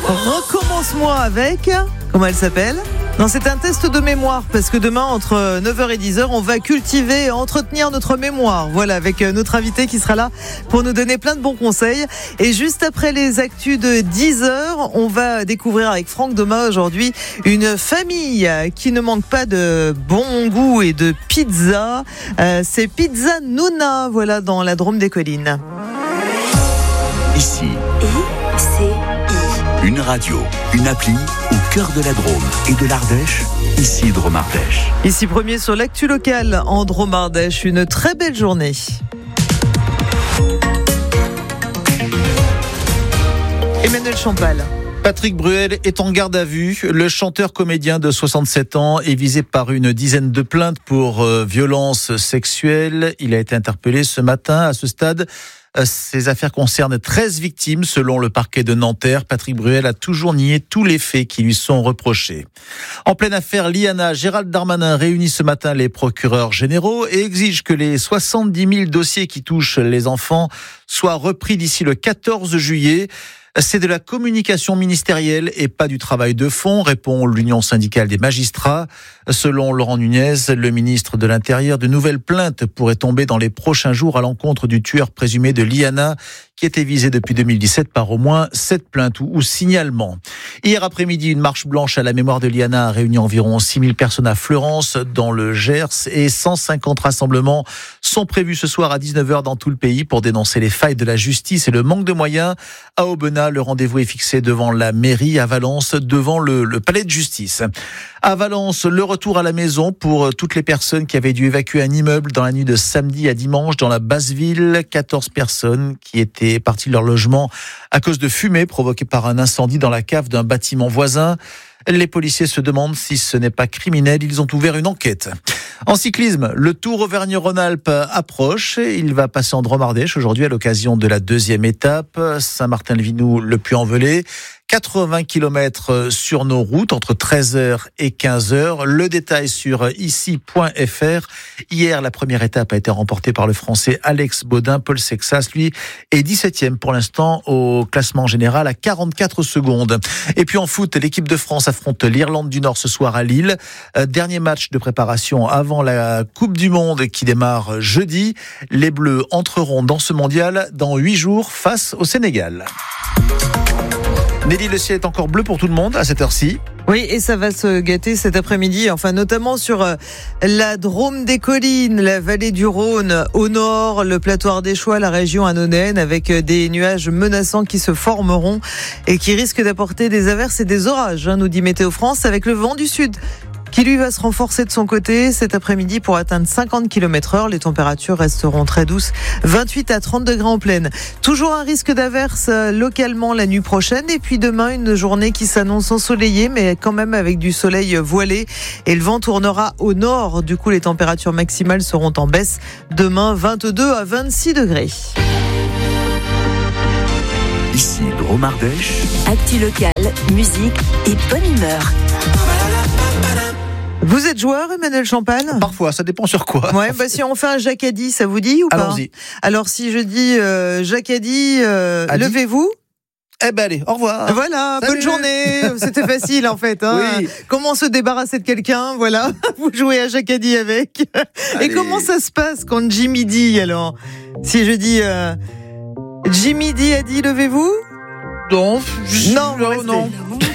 Recommence-moi avec... Comment elle s'appelle ? Non, c'est un test de mémoire, parce que demain, entre 9h et 10h, on va cultiver et entretenir notre mémoire. Voilà, avec notre invité qui sera là pour nous donner plein de bons conseils. Et juste après les actus de 10h, on va découvrir avec Franck Doma aujourd'hui une famille qui ne manque pas de bon goût et de pizza. C'est Pizza Nonna, voilà, dans la Drôme des Collines. Ici, une radio, une appli au cœur de la Drôme et de l'Ardèche, ici Drôme Ardèche. Ici premier sur l'actu locale en Drôme Ardèche, une très belle journée. Emmanuel Champal. Patrick Bruel est en garde à vue. Le chanteur-comédien de 67 ans est visé par une dizaine de plaintes pour violences sexuelles. Il a été interpellé ce matin. À ce stade, ces affaires concernent 13 victimes selon le parquet de Nanterre. Patrick Bruel a toujours nié tous les faits qui lui sont reprochés. En pleine affaire Liana, Gérald Darmanin réunit ce matin les procureurs généraux et exige que les 70 000 dossiers qui touchent les enfants soient repris d'ici le 14 juillet. C'est de la communication ministérielle et pas du travail de fond, répond l'Union syndicale des magistrats. Selon Laurent Nunez, le ministre de l'Intérieur, de nouvelles plaintes pourraient tomber dans les prochains jours à l'encontre du tueur présumé de Liana, qui était visé depuis 2017 par au moins 7 plaintes ou signalements. Hier après-midi, une marche blanche à la mémoire de Liana a réuni environ 6 000 personnes à Fleurance, dans le Gers, et 150 rassemblements sont prévus ce soir à 19h dans tout le pays pour dénoncer les failles de la justice et le manque de moyens. À Aubenas, le rendez-vous est fixé devant la mairie, à Valence, devant le palais de justice. À Valence, le retour à la maison pour toutes les personnes qui avaient dû évacuer un immeuble dans la nuit de samedi à dimanche dans la Basse-Ville. 14 personnes qui étaient parties de leur logement à cause de fumée provoquée par un incendie dans la cave d'un bâtiment voisin. Les policiers se demandent si ce n'est pas criminel. Ils ont ouvert une enquête. En cyclisme, le Tour Auvergne-Rhône-Alpes approche. Il va passer en Drôme Ardèche aujourd'hui à l'occasion de la deuxième étape. Saint-Martin-le-Vinou, le Puy-en-Velay. 80 km sur nos routes entre 13h et 15h. Le détail sur ici.fr. Hier, la première étape a été remportée par le Français Alex Baudin. Paul Sexas, lui, est 17e pour l'instant au classement général à 44 secondes. Et puis en foot, l'équipe de France affronte l'Irlande du Nord ce soir à Lille. Dernier match de préparation avant la Coupe du Monde qui démarre jeudi. Les Bleus entreront dans ce mondial dans 8 jours face au Sénégal. Nelly, le ciel est encore bleu pour tout le monde à cette heure-ci. Oui, et ça va se gâter cet après-midi, enfin notamment sur la Drôme des Collines, la vallée du Rhône, au nord, le plateau ardéchois, la région annonnaine, avec des nuages menaçants qui se formeront et qui risquent d'apporter des averses et des orages, nous dit Météo France, avec le vent du sud qui lui va se renforcer de son côté cet après-midi pour atteindre 50 km/h. Les températures resteront très douces, 28 à 30 degrés en pleine. Toujours un risque d'averse localement la nuit prochaine. Et puis demain, une journée qui s'annonce ensoleillée, mais quand même avec du soleil voilé. Et le vent tournera au nord. Du coup, les températures maximales seront en baisse. Demain, 22 à 26 degrés. Ici Drôme Ardèche. Actu locale, musique et bonne humeur. Vous êtes joueur, Emmanuel Champal ? Parfois, ça dépend sur quoi. Ouais, si on fait un Jacadi, ça vous dit ou pas ? Allons-y. Alors si je dis Jacadi, levez-vous. Eh ben allez, au revoir. Voilà, Salut. bonne journée. C'était facile en fait. Hein. Oui. Comment se débarrasser de quelqu'un ? Voilà, vous jouez à Jacadi avec. Allez. Et comment ça se passe quand Jimmy dit alors ? Si je dis Jimmy dit a dit levez-vous ? Non, Non, non.